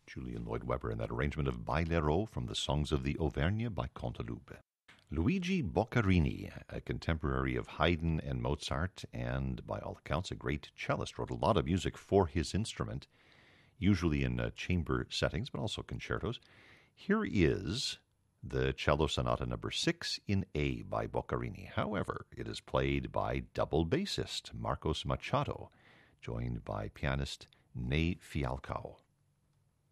Julian Lloyd Webber in that arrangement of Bailero from the Songs of the Auvergne by Cantaloupe. Luigi Boccherini, a contemporary of Haydn and Mozart, and by all accounts a great cellist, wrote a lot of music for his instrument, usually in chamber settings, but also concertos. Here is the Cello Sonata number 6 in A by Boccherini. However, it is played by double bassist Marcos Machado, joined by pianist Ney Fialcao.